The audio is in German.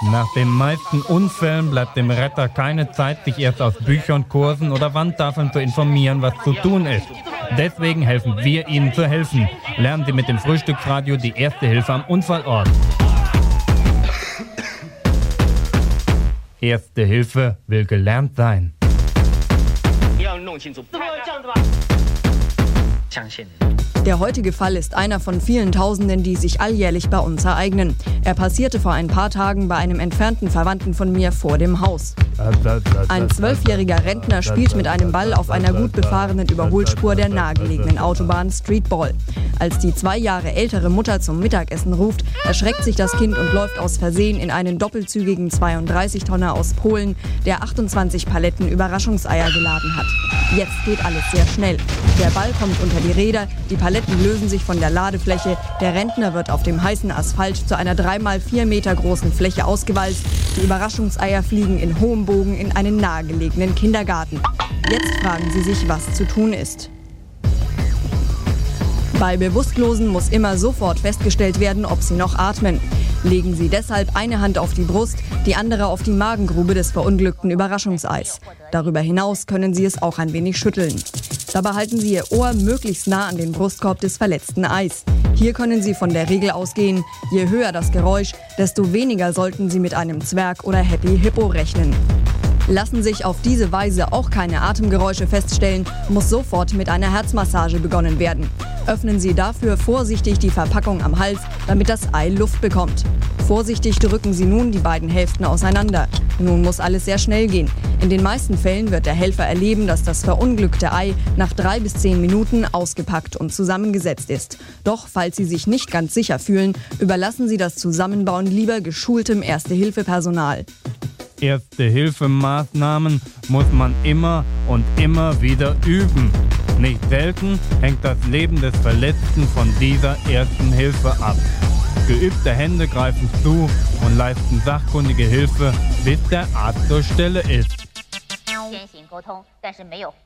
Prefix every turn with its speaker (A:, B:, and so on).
A: Nach den meisten Unfällen bleibt dem Retter keine Zeit, sich erst aus Büchern, Kursen oder Wandtafeln zu informieren, was zu tun ist. Deswegen helfen wir Ihnen zu helfen. Lernen Sie mit dem Frühstücksradio die Erste Hilfe am Unfallort. Erste Hilfe will gelernt sein.
B: Der heutige Fall ist einer von vielen Tausenden, die sich alljährlich bei uns ereignen. Er passierte vor ein paar Tagen bei einem entfernten Verwandten von mir vor dem Haus. Ein 12-jähriger Rentner spielt mit einem Ball auf einer gut befahrenen Überholspur der nahegelegenen Autobahn Streetball. Als die 2 Jahre ältere Mutter zum Mittagessen ruft, erschreckt sich das Kind und läuft aus Versehen in einen doppelzügigen 32-Tonner aus Polen, der 28 Paletten Überraschungseier geladen hat. Jetzt geht alles sehr schnell. Der Ball kommt unter die Räder, die Paletten lösen sich von der Ladefläche, der Rentner wird auf dem heißen Asphalt zu einer 3x4 Meter großen Fläche ausgewalzt, die Überraschungseier fliegen in hohem Bogen in einen nahegelegenen Kindergarten. Jetzt fragen Sie sich, was zu tun ist. Bei Bewusstlosen muss immer sofort festgestellt werden, ob sie noch atmen. Legen Sie deshalb eine Hand auf die Brust, die andere auf die Magengrube des verunglückten Überraschungseis. Darüber hinaus können Sie es auch ein wenig schütteln. Dabei halten Sie Ihr Ohr möglichst nah an den Brustkorb des verletzten Eis. Hier können Sie von der Regel ausgehen, je höher das Geräusch, desto weniger sollten Sie mit einem Zwerg oder Happy Hippo rechnen. Lassen sich auf diese Weise auch keine Atemgeräusche feststellen, muss sofort mit einer Herzmassage begonnen werden. Öffnen Sie dafür vorsichtig die Verpackung am Hals, damit das Ei Luft bekommt. Vorsichtig drücken Sie nun die beiden Hälften auseinander. Nun muss alles sehr schnell gehen. In den meisten Fällen wird der Helfer erleben, dass das verunglückte Ei nach 3 bis 10 Minuten ausgepackt und zusammengesetzt ist. Doch falls Sie sich nicht ganz sicher fühlen, überlassen Sie das Zusammenbauen lieber geschultem Erste-Hilfe-Personal.
A: Erste-Hilfe-Maßnahmen muss man immer und immer wieder üben. Nicht selten hängt das Leben des Verletzten von dieser ersten Hilfe ab. Geübte Hände greifen zu und leisten sachkundige Hilfe, bis der Arzt zur Stelle ist.